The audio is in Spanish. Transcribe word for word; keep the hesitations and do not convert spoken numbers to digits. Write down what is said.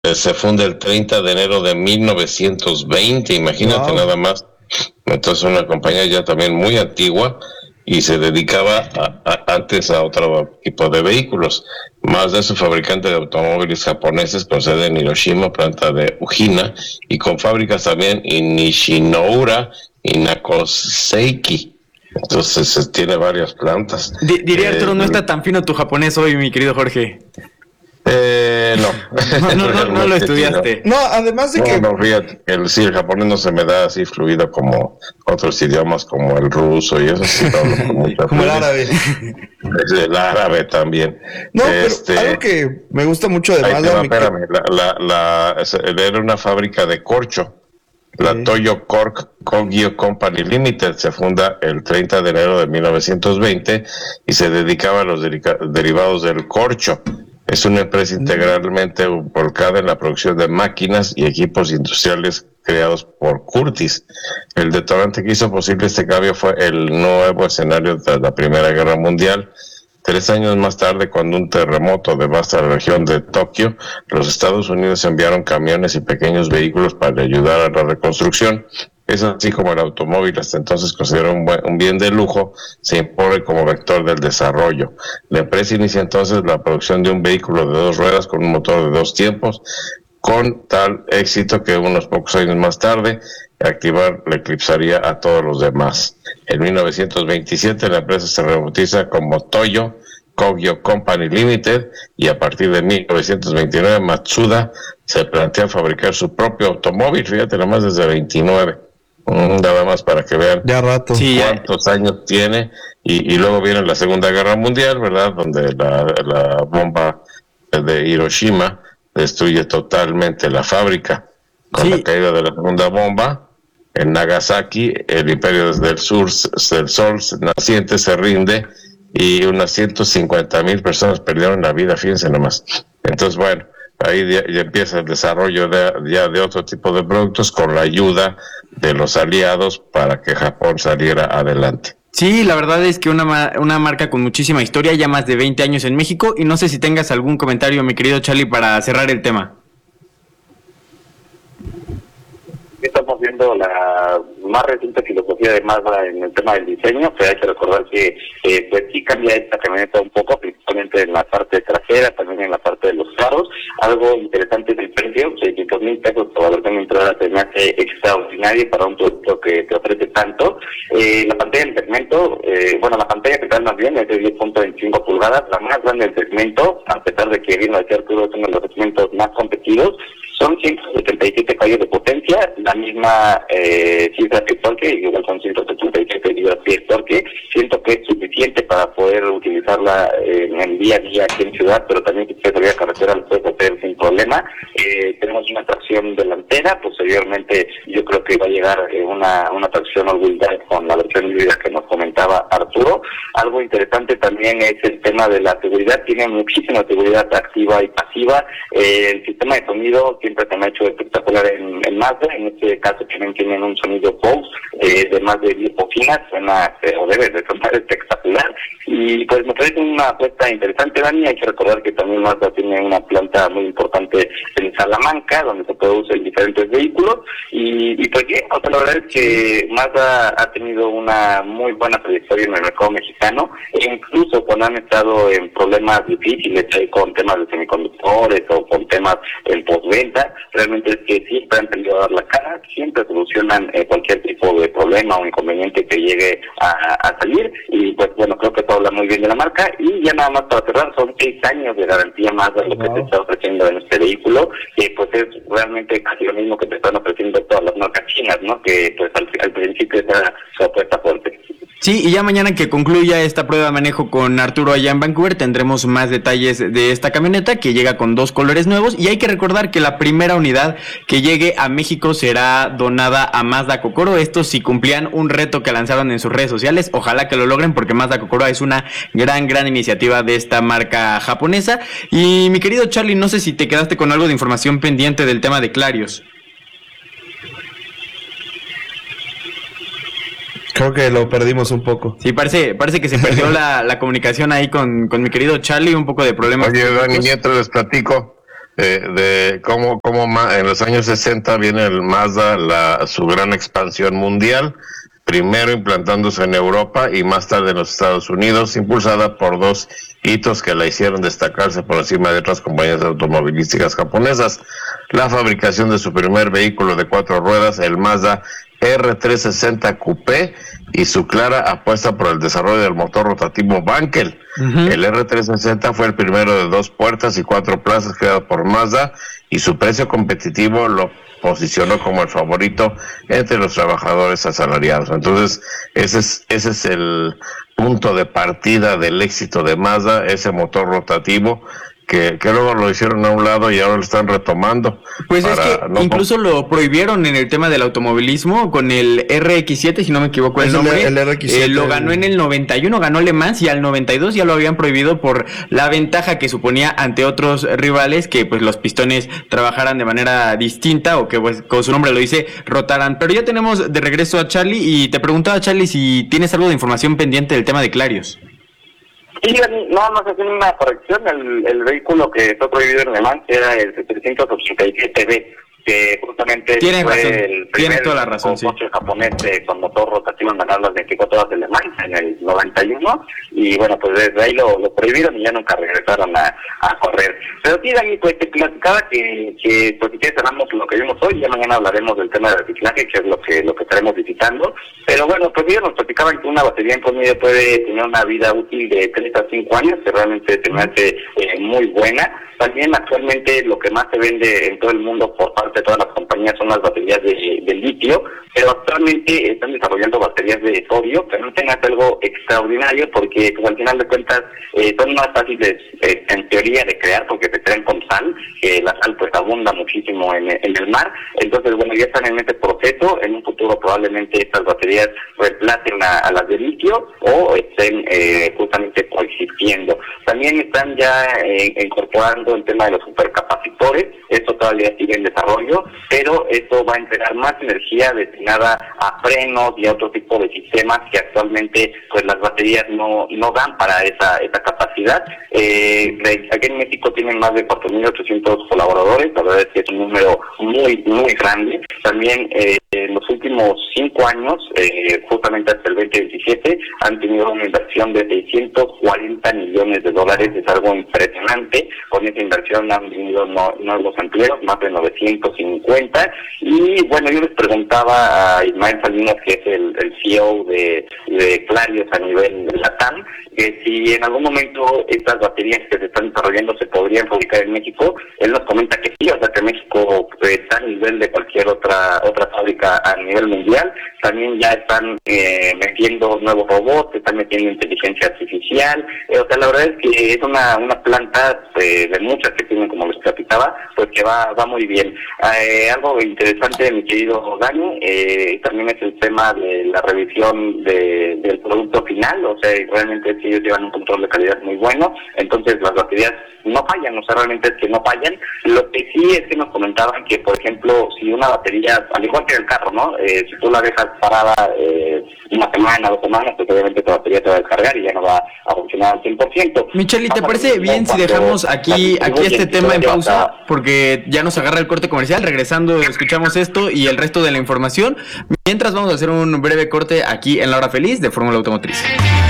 eh, se funda el treinta de enero de mil novecientos veinte, imagínate wow. Nada más. Entonces una compañía ya también muy antigua y se dedicaba a, a, antes a otro tipo de vehículos. Mazda es un fabricante de automóviles japoneses con sede en Hiroshima, planta de Ujina, y con fábricas también en Nishinoura y Nakoseiki. Entonces tiene varias plantas. D- diría eh, Arturo, no está tan fino tu japonés hoy, mi querido Jorge. Eh, no. no, no, no, no lo estudiaste. No, además de no, que... No, fíjate, el, sí, el japonés no se me da así fluido como otros idiomas, como el ruso y eso, sí, todo con mucha como el árabe. El árabe también. No, este, pero algo que me gusta mucho de Mazda... No, espérame, que... la, la, la, era una fábrica de corcho. La sí. Toyo Cork Kogyo Company Limited se funda el treinta de enero de mil novecientos veinte y se dedicaba a los derica- derivados del corcho. Es una empresa integralmente volcada en la producción de máquinas y equipos industriales creados por Curtiss. El detonante que hizo posible este cambio fue el nuevo escenario de la Primera Guerra Mundial. Tres años más tarde, cuando un terremoto devasta la región de Tokio, los Estados Unidos enviaron camiones y pequeños vehículos para ayudar a la reconstrucción. Es así como el automóvil, hasta entonces considerado un, buen, un bien de lujo, se impone como vector del desarrollo. La empresa inicia entonces la producción de un vehículo de dos ruedas con un motor de dos tiempos, con tal éxito que unos pocos años más tarde, activar le eclipsaría a todos los demás. En mil novecientos veintisiete la empresa se rebautiza como Toyo Kogyo Company Limited y a partir de mil novecientos veintinueve Matsuda se plantea fabricar su propio automóvil, fíjate nomás desde veintinueve. Nada más para que vean ya rato. cuántos ya. años tiene y, y luego viene la Segunda Guerra Mundial, ¿verdad? Donde la, la bomba de Hiroshima destruye totalmente la fábrica. Con sí. la caída de la segunda bomba en Nagasaki, el imperio del sur, del sol naciente se rinde y unas ciento cincuenta mil personas perdieron la vida, fíjense nomás. Entonces, bueno, ahí ya, ya empieza el desarrollo de, ya de otro tipo de productos con la ayuda de los aliados para que Japón saliera adelante. Sí, la verdad es que una, una marca con muchísima historia, ya más de veinte años en México, y no sé si tengas algún comentario, mi querido Charlie, para cerrar el tema. Estamos viendo la más reciente filosofía de Mazda en el tema del diseño, pero hay que recordar que eh, pues sí cambia esta camioneta un poco, principalmente en la parte trasera, también en la parte de los faros. Algo interesante es el precio, seiscientos mil pesos por valoración de entrada, se me hace extraordinario para un producto que te ofrece tanto. Eh, la pantalla del segmento, eh, bueno, la pantalla que tal más bien es de diez punto veinticinco pulgadas, la más grande del segmento, a pesar de que bien lo decía Arturo, es uno de los segmentos más competitivos. Son ciento setenta y siete caballos de potencia, la misma eh, cifra que torque, igual son ciento setenta y siete libras-pie de torque. Siento que es suficiente para poder utilizarla eh, en el día a día aquí en ciudad, pero también si quieres salir a carretera lo puedes hacer sin problema. Eh, tenemos una tracción delantera, posteriormente yo creo que va a llegar eh, una, una tracción all-wheel drive con la versión híbrida que nos comentaba Arturo. Algo interesante también es el tema de la seguridad, tiene muchísima seguridad activa y pasiva. Eh, el sistema de sonido siempre se me ha hecho espectacular en, en Mazda, en este caso también tienen un sonido Bose eh, de más de diez bocinas, suena eh, o debe de sonar espectacular, y pues me parece una apuesta interesante, Dani. Hay que recordar que también Mazda tiene una planta muy importante en Salamanca, donde se producen diferentes vehículos, y, y pues bien, o sea, la verdad es que Mazda ha tenido una muy buena trayectoria en el mercado mexicano, e incluso cuando han estado en problemas difíciles ahí con temas de semiconductores o con temas en postventa, realmente es que siempre han tenido a dar la cara, siempre solucionan eh, cualquier tipo de problema o inconveniente que llegue a, a salir, y pues bueno, creo que todo habla muy bien de la marca. Y ya nada más para cerrar, son seis años de garantía más de lo wow. que te está ofreciendo en este vehículo, que pues es realmente casi lo mismo que te están ofreciendo todas las marcas chinas, ¿no? Que pues al, al principio era su apuesta fuerte. Sí, y ya mañana que concluya esta prueba de manejo con Arturo allá en Vancouver, tendremos más detalles de esta camioneta que llega con dos colores nuevos, y hay que recordar que la primera unidad que llegue a México será donada a Mazda Kokoro. Esto si cumplían un reto que lanzaron en sus redes sociales, ojalá que lo logren, porque Mazda Kokoro es una gran, gran iniciativa de esta marca japonesa. Y mi querido Charlie, no sé si te quedaste con algo de información pendiente del tema de Clarios. Creo que lo perdimos un poco. Sí, parece parece que se perdió la, la comunicación ahí con, con mi querido Charlie, un poco de problemas. Oye, Dani, mientras les platico, de, de cómo, cómo ma, en los años sesenta viene el Mazda, la, su gran expansión mundial, primero implantándose en Europa y más tarde en los Estados Unidos, impulsada por dos hitos que la hicieron destacarse por encima de otras compañías automovilísticas japonesas: la fabricación de su primer vehículo de cuatro ruedas, el Mazda R trescientos sesenta Coupé, y su clara apuesta por el desarrollo del motor rotativo Wankel. Uh-huh. El R trescientos sesenta fue el primero de dos puertas y cuatro plazas creado por Mazda, y su precio competitivo lo posicionó como el favorito entre los trabajadores asalariados. Entonces, ese es, ese es el punto de partida del éxito de Mazda, ese motor rotativo, que, que luego lo hicieron a un lado y ahora lo están retomando. Pues es que no incluso com- lo prohibieron en el tema del automovilismo con el R X siete, si no me equivoco el es nombre. El, el R X siete, eh, lo ganó en el noventa y uno, ganó Le Mans, y al noventa y dos ya lo habían prohibido por la ventaja que suponía ante otros rivales, que pues los pistones trabajaran de manera distinta, o que pues como su nombre lo dice, rotaran. Pero ya tenemos de regreso a Charlie, y te preguntaba, Charlie, si tienes algo de información pendiente del tema de Clarios. Sí, no, más haciendo una corrección, el, el vehículo que fue prohibido en Le Mans era el setecientos ochenta y siete B, que justamente Tienes fue razón. el Tienes primer toda la razón, coche sí. japonés eh, con motor rotativo en ganar las veinticuatro horas de Le Mans en el noventa y uno, y bueno, pues desde ahí lo, lo prohibieron y ya nunca regresaron a, a correr. Pero sí, Dani, pues te platicaba que, que pues si quieres cerramos lo que vimos hoy, ya mañana hablaremos del tema de reciclaje, que es lo que lo que estaremos visitando. Pero bueno, pues ellos nos platicaban que una batería en promedio puede tener una vida útil de tres a cinco años, que realmente se me hace eh, muy buena. También actualmente lo que más se vende en todo el mundo por parte de todas las compañías son las baterías de, de litio, pero actualmente están desarrollando baterías de sodio, que no tengas algo extraordinario porque pues, al final de cuentas eh, son más fáciles eh, en teoría de crear porque se crean con sal, que la sal pues abunda muchísimo en, en el mar. Entonces bueno, ya están en este proceso, en un futuro probablemente estas baterías reemplacen a, a las de litio o estén eh, justamente coexistiendo. También están ya eh, incorporando el tema de los supercapacitores, esto todavía sigue en desarrollo, pero esto va a entregar más energía destinada a frenos y a otro tipo de sistemas que actualmente pues las baterías no no dan para esa esa capacidad. Eh, aquí en México tienen más de cuatro mil ochocientos colaboradores, la verdad es que es un número muy muy grande. También eh, en los últimos cinco años, eh, justamente hasta el veinte veintisiete, han tenido una inversión de seiscientos cuarenta millones de dólares, es algo impresionante. Con esa inversión han venido no, nuevos empleos, más de novecientos cincuenta, y bueno, yo les preguntaba a Ismael Salinas, que es el, el C E O de, de Clarios a nivel LATAM, que si en algún momento estas baterías que se están desarrollando se podrían fabricar en México. Él nos comenta que sí, o sea que México está a nivel de cualquier otra otra fábrica a nivel mundial. También ya están eh, metiendo nuevos robots, están metiendo inteligencia artificial, eh, o sea la verdad es que es una una planta eh, de muchas que tienen, como les platicaba, pues que va va muy bien. Eh, algo interesante, mi querido Dani, eh, también es el tema de la revisión de, del producto final, o sea, realmente sí ellos llevan un control de calidad muy bueno, entonces las baterías no fallan, o sea, realmente es que no fallan. Lo que sí es que nos comentaban que, por ejemplo, si una batería, al igual que el carro, ¿no? Eh, si tú la dejas parada eh, una semana, dos semanas, pues obviamente tu batería te va a descargar y ya no va a funcionar al cien por ciento. Micheli, ¿te parece bien si dejamos aquí aquí este tema en pausa? Porque ya nos agarra el corte comercial. Regresando, escuchamos esto y el resto de la información. Mientras vamos a hacer un breve corte aquí en La Hora Feliz de Fórmula Automotriz.